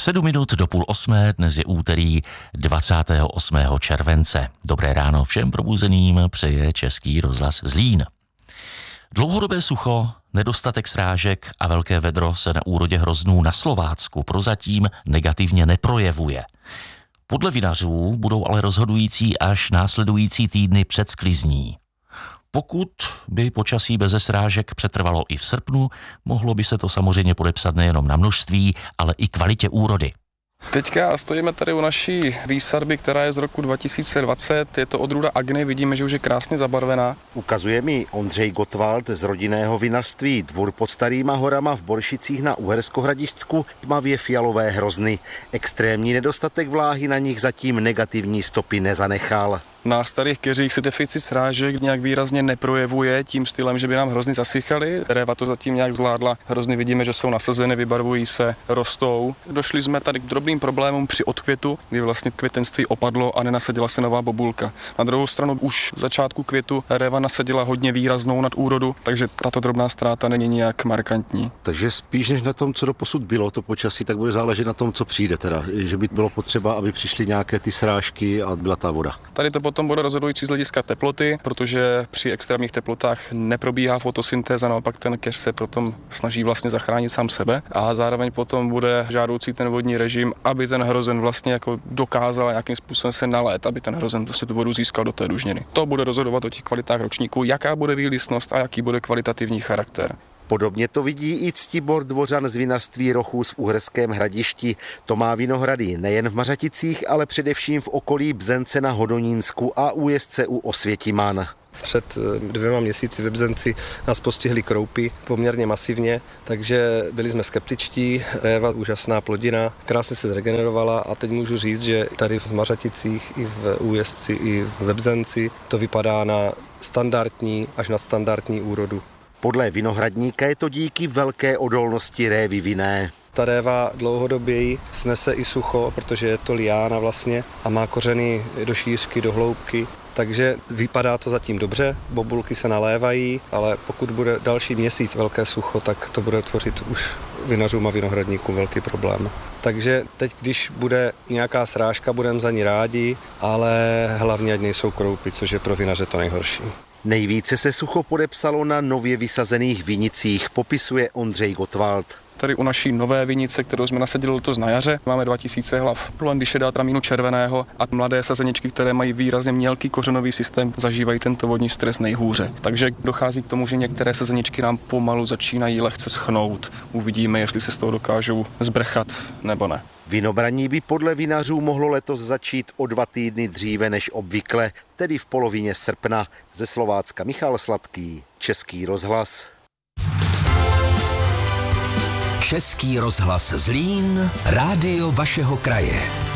7 minut do 7:30, dnes je úterý 28. července. Dobré ráno všem probuzeným přeje Český rozhlas Zlín. Dlouhodobé sucho, nedostatek srážek a velké vedro se na úrodě hroznů na Slovácku prozatím negativně neprojevuje. Podle vinařů budou ale rozhodující až následující týdny před sklizní. Pokud by počasí beze srážek přetrvalo i v srpnu, mohlo by se to samozřejmě podepsat nejenom na množství, ale i kvalitě úrody. Teďka stojíme tady u naší výsadby, která je z roku 2020. Je to odrůda Agny, vidíme, že už je krásně zabarvená. Ukazuje mi Ondřej Gottwald z rodinného vinařství Dvůr pod Starýma horama v Boršicích na Uherskohradišťsku tmavě fialové hrozny. Extrémní nedostatek vláhy na nich zatím negativní stopy nezanechal. Na starých keřích se deficit srážek nějak výrazně neprojevuje tím stylem, že by nám hrozny zasychaly. Réva to zatím nějak zvládla. Hrozny vidíme, že jsou nasazeny, vybarvují se, rostou. Došli jsme tady k drobným problémům při odkvětu, kdy vlastně květenství opadlo a nenasadila se nová bobulka. Na druhou stranu už v začátku květu réva nasadila hodně výraznou nad úrodu, takže tato drobná ztráta není nějak markantní. Takže spíš než na tom, co doposud bylo to počasí, tak bude záležet na tom, co přijde teda. Že by bylo potřeba, aby přišly nějaké ty srážky a byla ta voda. Tady to potom bude rozhodující z hlediska teploty, protože při extrémních teplotách neprobíhá fotosyntéza, naopak ten keř se potom snaží vlastně zachránit sám sebe a zároveň potom bude žádoucí ten vodní režim, aby ten hrozen vlastně jako dokázal nějakým způsobem se nalét, aby ten hrozen prostě tu vodu získal do té dužniny. To bude rozhodovat o těch kvalitách ročníků, jaká bude výlisnost a jaký bude kvalitativní charakter. Podobně to vidí i Ctibor Dvořan z vinařství Rochůz v Uherském Hradišti. To má vinohrady nejen v Mařaticích, ale především v okolí Bzence na Hodonínsku a Újezdce u Osvětiman. Před 2 měsíci ve Bzenci nás postihly kroupy poměrně masivně, takže byli jsme skeptičtí. Réva, úžasná plodina, krásně se zregenerovala a teď můžu říct, že tady v Mařaticích i v Újezdci i ve Bzenci to vypadá na standardní až nadstandardní úrodu. Podle vinohradníka je to díky velké odolnosti révy vinné. Ta réva dlouhodobě snese i sucho, protože je to liána vlastně a má kořeny do šířky, do hloubky. Takže vypadá to zatím dobře, bobulky se nalévají, ale pokud bude další měsíc velké sucho, tak to bude tvořit už vinařům a vinohradníkům velký problém. Takže teď, když bude nějaká srážka, budeme za ní rádi, ale hlavně ať nejsou kroupy, což je pro vinaře to nejhorší. Nejvíce se sucho podepsalo na nově vysazených vinicích, popisuje Ondřej Gottwald. Tady u naší nové vinice, kterou jsme nasadili letos na jaře, máme 2000 hlav. Problém, když je dá tramínu červeného a mladé sazeničky, které mají výrazně mělký kořenový systém, zažívají tento vodní stres nejhůře. Takže dochází k tomu, že některé sazeničky nám pomalu začínají lehce schnout. Uvidíme, jestli se z toho dokážou zbrchat nebo ne. Vinobraní by podle vinařů mohlo letos začít o 2 týdny dříve než obvykle, tedy v polovině srpna. Ze Slovácka Michal Sladký, Český rozhlas. Český rozhlas Zlín, rádio vašeho kraje.